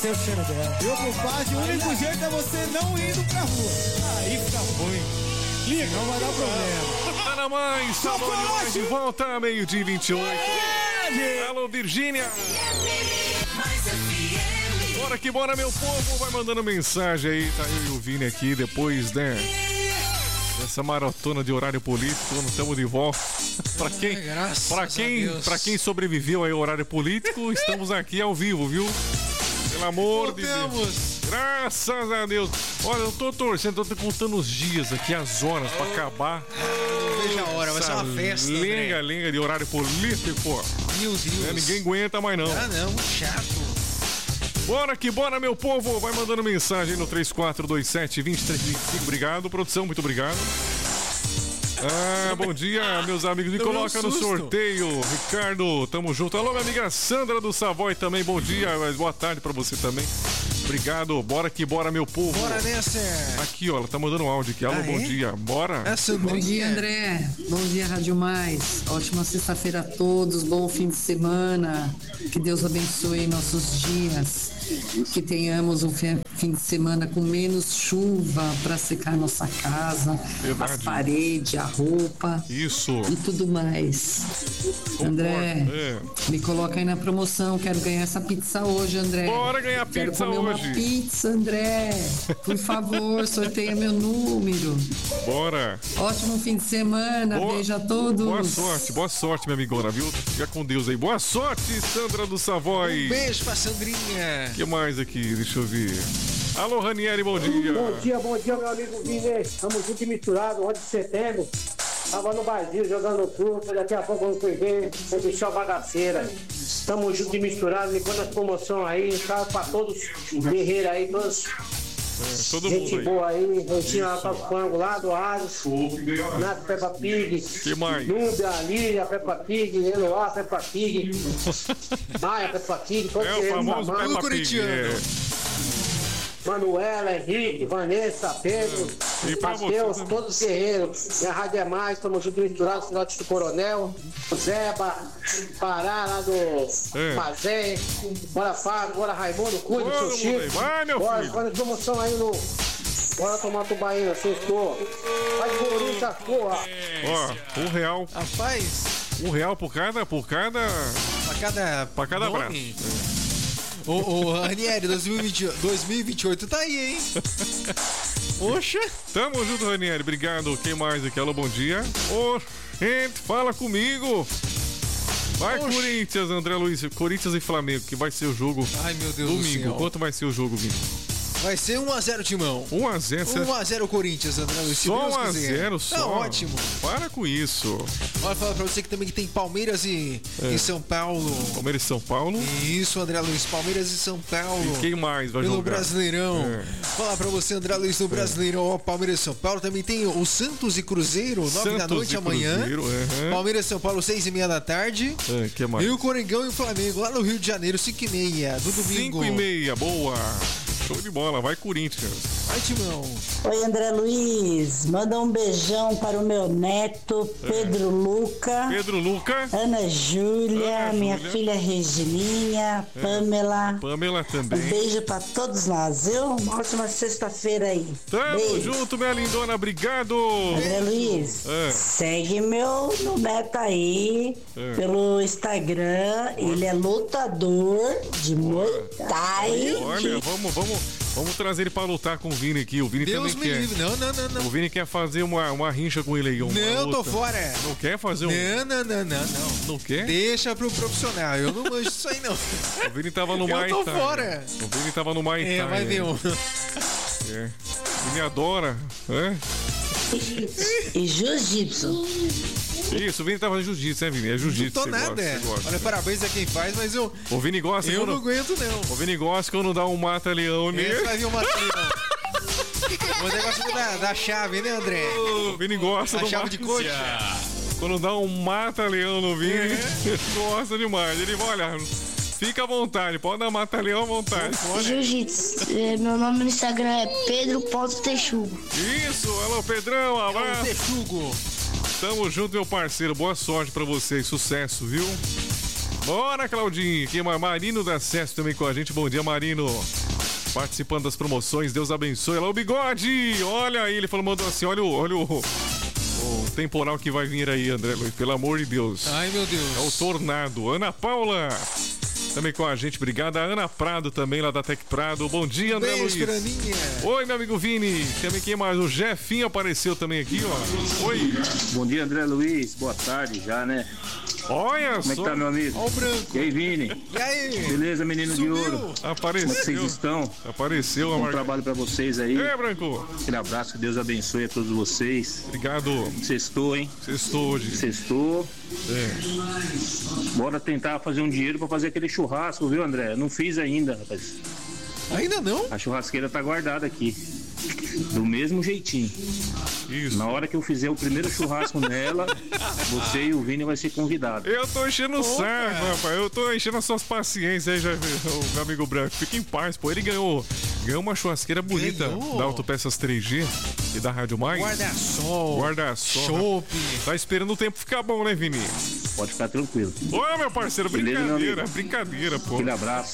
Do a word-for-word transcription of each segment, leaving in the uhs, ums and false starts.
Seu cheiro dela. Eu, compadre, o único jeito é você não indo pra rua. Aí fica ruim. Liga, não vai dar problema. Tá na mais, Sabor de de volta, meio-dia e vinte e oito. É, alô, Virgínia. Bora que bora, meu povo. Vai mandando mensagem aí. Tá eu e o Vini aqui depois, né? Dessa maratona de horário político. Não estamos de volta. Pra quem, pra quem, pra quem sobreviveu aí ao horário político, estamos aqui ao vivo, viu? Pelo amor de Deus. Graças a Deus. Olha, eu tô torcendo, tô contando os dias aqui, as horas pra acabar. Não vejo a hora, vai ser uma festa. Lenga, lenga de horário político. Meu Deus. É, ninguém aguenta mais não. Ah, não, chato. Bora que bora, meu povo. Vai mandando mensagem no três quatro dois sete, dois três dois cinco. Obrigado, produção, muito obrigado. Ah, bom dia, meus amigos. Me coloca no sorteio. Ricardo, tamo junto. Alô, minha amiga Sandra do Savoy também. Bom dia, mas boa tarde pra você também. Obrigado. Bora que bora, meu povo. Bora nessa. Aqui, ó, ela tá mandando um áudio aqui. Alô, ah, bom é? dia. Bora. Essa bom dia, André. Bom dia, Rádio Mais. Ótima sexta-feira a todos. Bom fim de semana. Que Deus abençoe nossos dias. Que tenhamos um fim de semana com menos chuva para secar nossa casa, Verdade. as paredes, a roupa. Isso. E tudo mais. Concordo. André, é. me coloca aí na promoção. Quero ganhar essa pizza hoje, André. Bora ganhar Quero pizza comer hoje. Uma pizza, André. Por favor, sorteia meu número. Bora. Ótimo fim de semana. Boa, Beijo a todos. Boa sorte, boa sorte, minha amigona, viu? Fica com Deus aí. Boa sorte, Sandra do Savoy. Um beijo pra Sandrinha. O que mais aqui? Deixa eu ver. Alô, Ranieri, bom dia. Bom dia, bom dia, meu amigo Vini. Estamos juntos e misturados, onze de setembro. Tava no barzinho jogando truta, daqui a pouco vamos perder, vou deixar a bagaceira. Estamos juntos e misturados, me conta as promoções aí, tá pra todos os guerreiros aí, todos. É, todo gente mundo boa aí, Reitinho lá para o frango lá do Ares, Nath Peppa Pig, que mais? Núbia, Lília, Peppa Pig, Eloá, Peppa Pig, Maia, Peppa Pig, todos é o famoso Peppa Pig. É. Manuela, Henrique, Vanessa, Pedro, Matheus, todos os guerreiros. Minha rádio é mais, estamos juntos misturados, Filhote do Coronel, Zeba, Pará, lá do é. Mazé, bora Fábio, bora Raimundo, cuide do seu Chico. Vai, meu bora, filho. Bora, promoção aí no. Bora tomar tubaína, sextou. Vai Corinthians, porra. Ó, um real. Rapaz. Um real por cada, por cada. Pra cada. Pra cada abraço. É. Ô, ô, Ranieri, dois mil e vinte, dois mil e vinte e oito tá aí, hein? Poxa. Tamo junto, Ranieri. Obrigado. Quem mais aqui? Alô, bom dia. Ô, gente, fala comigo. Vai, Oxe. Corinthians, André Luiz. Corinthians e Flamengo, que vai ser o jogo. Ai, meu Deus domingo. do céu. Quanto vai ser o jogo, Vini? Vai ser um a zero, Timão. um a zero? um a zero Corinthians, André Luiz. Só um a zero, só? Tá ótimo. Para com isso. Olha, falar pra você que também que tem Palmeiras e, é. e São Paulo. Palmeiras e São Paulo? Isso, André Luiz. Palmeiras e São Paulo. E quem mais vai Pelo jogar? Pelo Brasileirão. É. Falar pra você, André Luiz, no Brasileirão, ó, Palmeiras e São Paulo. Também tem o Santos e Cruzeiro, nove da noite amanhã. Cruzeiro, uhum. Palmeiras e São Paulo, seis e meia da tarde. É, que mais? E o Coringão e o Flamengo, lá no Rio de Janeiro, cinco e meia do domingo. cinco e meia, boa. Show de bola, vai Corinthians. Vai, Timão. Oi, André Luiz. Manda um beijão para o meu neto, Pedro é. Luca. Pedro Luca. Ana Júlia, Ana minha Júlia. filha Regininha, é. Pamela. Pamela também. Um beijo para todos nós, viu? Uma ótima sexta-feira aí. Tamo beijo. junto, minha lindona, obrigado. André Luiz, é. segue meu no neto aí, é. pelo Instagram. Olha. Ele é lutador de Muay Thai. Olha, vamos, vamos. Vamos trazer ele pra lutar com o Vini aqui. O Vini Deus também me quer. livre. Não, não, não, não. O Vini quer fazer uma, uma rincha com ele aí. Uma não, luta. tô fora. Não quer fazer um. Não, não, não, não, não. Não quer? Deixa pro profissional. Eu não manjo isso aí, não. O Vini tava no Muay Thai. Eu tô fora. O Vini tava no Muay Thai. É, vai ver um. É. O Vini adora. É? E jiu-jitsu. Isso, o Vini tá fazendo jiu-jitsu, né, Vini? É jiu-jitsu. Não tô nada, gosta, é. gosta, Olha, né? parabéns a quem faz, mas eu. O Vini gosta Eu quando... não aguento, não. O Vini gosta quando dá um mata-leão nele. Esse vai vir um mata-leão. O negócio da, da chave, né, André? O Vini gosta a do chave de coxa. Quando dá um mata-leão no Vini, é. Ele gosta demais. Ele vai, olha, fica à vontade, pode dar mata-leão à vontade. Jiu-jitsu. É, meu nome no Instagram é pedro ponto texugo. Isso, alô Pedrão, um abraço. Texugo. Tamo junto, meu parceiro. Boa sorte pra vocês, sucesso, viu? Bora, Claudinho. Quem mais? Marino da Acesso também com a gente. Bom dia, Marino. Participando das promoções. Deus abençoe. Olha lá o Bigode. Olha aí, ele falou, mandou assim, olha o... Olha o... o temporal que vai vir aí, André Luiz. Pelo amor de Deus. Ai, meu Deus. É o tornado. Ana Paula. Também com a gente, obrigada. A Ana Prado também, lá da Tec Prado. Bom dia, André Beijo, Luiz. Piraninha. Oi, meu amigo Vini. Também quem mais? O Jefinho apareceu também aqui, ó. Oi. Bom dia, André Luiz. Boa tarde já, né? Olha Como só. é que tá, meu amigo? Olha o branco. E aí, Vini? E aí? Beleza, menino Sumiu. de ouro? Apareceu. Como é que vocês estão? Apareceu. Bom Mar... trabalho pra vocês aí. É, Branco. Aquele abraço, que Deus abençoe a todos vocês. Obrigado. Sextou, hein? Sextou hoje. Sextou. É. Bora tentar fazer um dinheiro pra fazer aquele churrasco, viu, André? Não fiz ainda, rapaz. Ainda não? A churrasqueira tá guardada aqui. Do mesmo jeitinho. Isso. Na hora que eu fizer o primeiro churrasco nela, você e o Vini vai ser convidado. Eu tô enchendo o saco, rapaz. Eu tô enchendo as suas paciências aí, já, o meu amigo Branco. Fica em paz, pô. Ele ganhou, ganhou uma churrasqueira bonita Ganhou. da Autopeças três G e da Rádio Mais. Guarda-sol. Guarda-sol. Chopp. Tá esperando o tempo ficar bom, né, Vini? Pode ficar tranquilo. Ô, meu parceiro, Beleza, meu brincadeira, amigo? brincadeira, pô. Aquele abraço.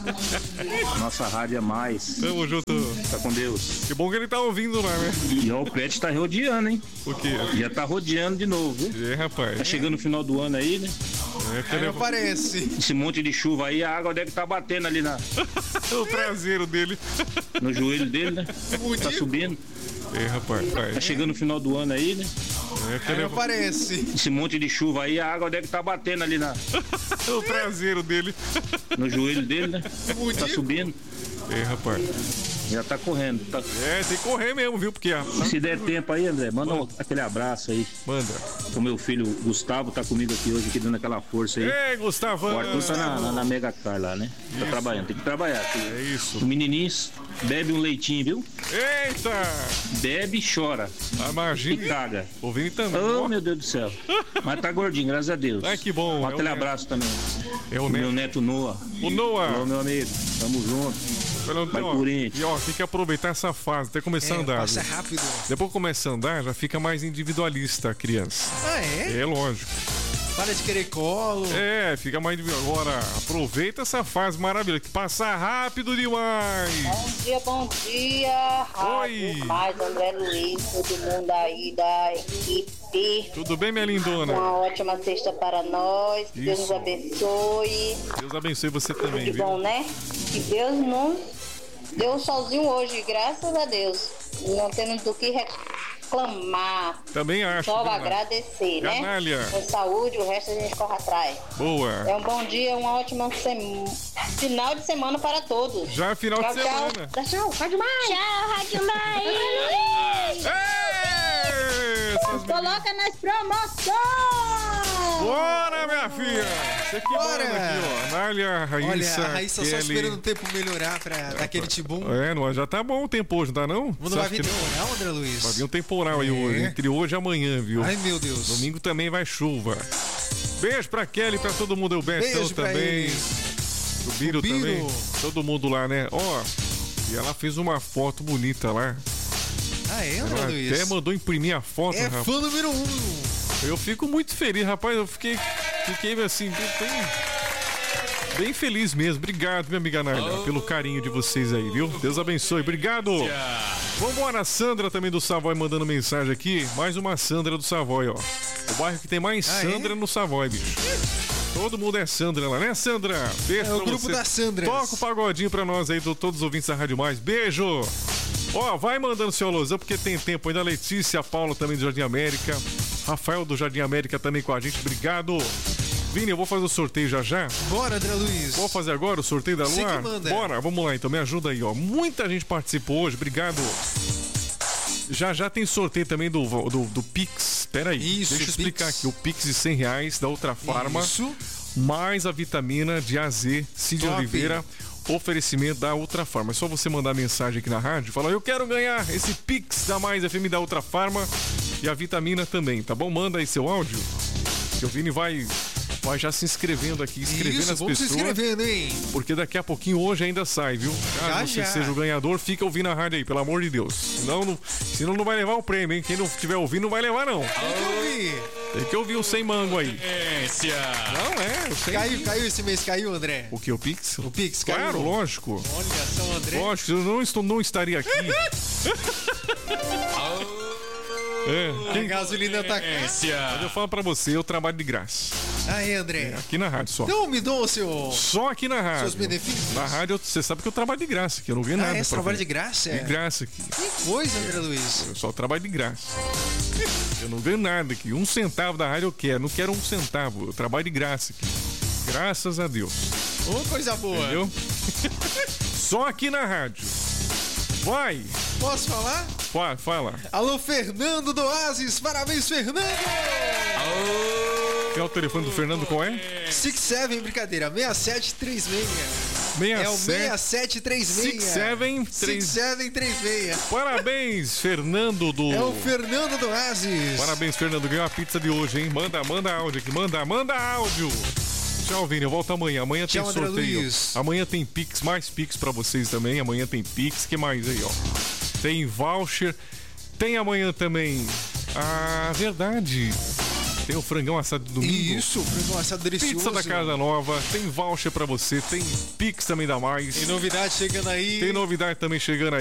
Nossa rádio é mais. Tamo junto. Tá com Deus. Que bom que ele tá ouvindo lá, né? E ó, o Pet tá rodeando, hein? O quê? Já tá rodeando de novo, viu? É, rapaz. Tá chegando o final do ano aí, né? É que Aí ele... aparece. Esse monte de chuva aí, a água deve estar batendo ali na, o traseiro dele. no joelho dele, né? Tá subindo. É, rapaz. Tá chegando o final do ano aí, né? É que Aí ele... aparece. Esse monte de chuva aí, a água deve estar batendo ali na, o traseiro dele. no joelho dele, né? Tá subindo. É, rapaz. Já tá correndo. Tá... É, tem que correr mesmo, viu? Porque... Se der tempo aí, André, manda um, aquele abraço aí. Manda. O meu filho Gustavo tá comigo aqui hoje, aqui dando aquela força aí. Ei, Gustavo. O Arthur tá na, na, na Mega Car lá, né? Tá Isso. trabalhando, tem que trabalhar. É isso. O menininho bebe um leitinho, viu? Eita! Bebe e chora. Ah, E imagina. caga. O Vini também. Oh, meu Deus do céu. Mas tá gordinho, graças a Deus. Ai, que bom. Um É o aquele Neto. abraço também. É o O meu Neto. neto Noah. O Noah. Ô, meu amigo. Tamo junto. Falando, Vai, ó, Corinthians. e ó, tem que aproveitar essa fase, até começar a É, andar. passa viu? rápido. Depois que começa a andar, já fica mais individualista a criança. Ah, é? É lógico. Para de querer colo. É, fica mais individual. Agora, aproveita essa fase maravilhosa, que passa rápido demais. Bom dia, bom dia. Oi. Rádio Mais André Luiz, todo mundo aí da equipe. Tudo bem, minha lindona? Uma ótima sexta para nós. Que Deus nos Isso. abençoe. Deus abençoe você Tudo também, de viu? bom, né? Que Deus nos deu um solzinho hoje, graças a Deus. Não temos do que reclamar. Também acho. Só viu, Márcia? agradecer, né? Canalha. Com saúde, o resto a gente corre atrás. Boa. É um bom dia, uma ótima sema... final de semana para todos. Já é final Tchau, de semana. tchau. Tchau, Rádio Mais. Tchau, Rádio Mais. Ei, essas meninas. Coloca nas promoções. Bora, minha filha! Você que Bora. manda aqui, ó. Nália, Raíssa, Olha, a Raíssa só Kelly. esperando o tempo melhorar pra dar aquele tibum. É, não, já tá bom o tempo hoje, não tá não? Não Você vai acha vir que- temporal, André Luiz? Vai vir um temporal aí É. hoje, entre hoje e amanhã, viu? Ai, meu Deus. Domingo também vai chuva. Beijo pra Kelly, pra todo mundo, o Betão Beijo pra também. eles. O Biro O Biro. também. Todo mundo lá, né? Ó, e ela fez uma foto bonita lá. Ah, é, André Ela Luiz? até mandou imprimir a foto, É rapaz. fã número um. Eu fico muito feliz, rapaz. Eu fiquei, fiquei assim, bem, bem feliz mesmo. Obrigado, minha amiga Nália, pelo carinho de vocês aí, viu? Deus abençoe. Obrigado. Vambora, a Sandra também do Savoy mandando mensagem aqui. Mais uma Sandra do Savoy, ó. O bairro que tem mais Ah, Sandra é? no Savoy, bicho. Todo mundo é Sandra lá, né, Sandra? Beijo É o pra grupo você. das Sandras. Toca o pagodinho pra nós aí, do, todos os ouvintes da Rádio Mais. Beijo. Ó, vai mandando seu alusão, porque tem tempo ainda. Letícia, a Paula também do Jardim América. Rafael do Jardim América também com a gente. Obrigado. Vini, eu vou fazer o sorteio já já. Bora, André Luiz. Vou fazer agora o sorteio da Você Lua? que manda. Bora, vamos lá então, me ajuda aí, ó. Muita gente participou hoje, obrigado. Já já tem sorteio também do, do, do Pix. Pera aí, Isso, deixa eu explicar Pix. aqui. O Pix de cem reais da Ultra Farma, Isso. mais a vitamina de A Z, Cid Top. Oliveira. Oferecimento da Ultra Farma. É só você mandar mensagem aqui na rádio, falar: eu quero ganhar esse Pix da Mais F M da Ultra Farma e a vitamina também, tá bom? Manda aí seu áudio, que o Vini vai, vai já se inscrevendo aqui, escrevendo Isso, as vamos se pessoas. inscrevendo, hein? Porque daqui a pouquinho hoje ainda sai, viu? Caso Já, você já. seja o ganhador, fica ouvindo a rádio aí, pelo amor de Deus. Senão não, senão não vai levar o prêmio, hein? Quem não estiver ouvindo não vai levar, não. Tem que ouvir. Tem que ouvir o Sem Mango aí. Não é, eu sei. Caiu, caiu esse mês, caiu, André. O que, o Pix? O Pix, caiu. Claro, lógico. Olha só, André. Lógico, eu não, estou, não estaria aqui. É, quem... A gasolina tá cara. Mas eu falo pra você, eu trabalho de graça. Aí, André. É, aqui na rádio só. Então me dou o seu... Só aqui na rádio. Seus benefícios? Na rádio, você sabe que eu trabalho de graça aqui, eu não ganho ah, nada. É, você trabalha de graça? É? De graça aqui. Que coisa, André Luiz. Eu só trabalho de graça. Eu não ganho nada aqui. Um centavo da rádio eu quero. Não quero um centavo. Eu trabalho de graça aqui. Graças a Deus. Ô, oh, coisa boa. Entendeu? Só aqui na rádio. Vai! Posso falar? Vai, fala. Alô, Fernando do Oasis. Parabéns, Fernando! Qual é o telefone do Fernando? Qual é? sessenta e sete, brincadeira. seis sete três seis. É o seis sete três seis. sessenta e sete sessenta e sete trinta e seis. Parabéns, Fernando do... É o Fernando do Oasis. Parabéns, Fernando. Ganhou a pizza de hoje, hein? Manda, manda áudio aqui. Manda, manda áudio. Tchau, Vini. Eu volto amanhã. Amanhã tem Tchau, sorteio. Luiz. Amanhã tem Pix, mais Pix pra vocês também. Amanhã tem Pix. Que mais aí, ó? Tem voucher. Tem amanhã também. Ah, verdade. Tem o frangão assado de domingo. Isso, o frangão assado delicioso. Pizza da Casa Nova. Tem voucher pra você. Tem Pix também da Mais. Tem novidade chegando aí. Tem novidade também chegando aí.